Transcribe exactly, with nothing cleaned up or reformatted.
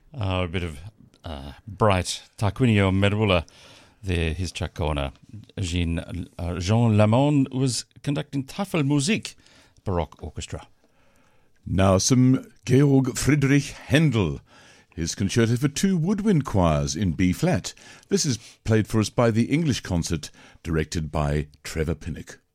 Uh, a bit of uh, bright Tarquinio Merula there, his Chacona. Jean, uh, Jean Lamond was conducting Tafelmusik, Baroque Orchestra. Now some Georg Friedrich Händel, his concerto for two woodwind choirs in B-flat. This is played for us by the English Concert, directed by Trevor Pinnock.